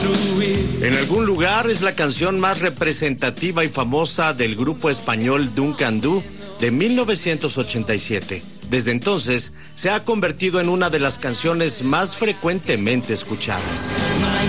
En algún lugar es la canción más representativa y famosa del grupo español Duncan Du de 1987. Desde entonces se ha convertido en una de las canciones más frecuentemente escuchadas.